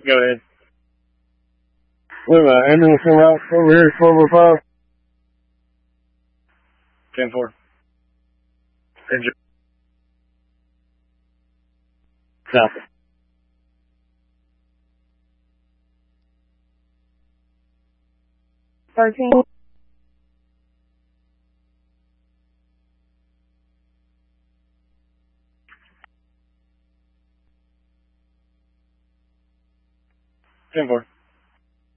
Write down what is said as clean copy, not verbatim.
Go ahead. Wait a minute, ambulance en route over here, 1205. 10-4. Injured. Copy. Thirteen. Ten 4.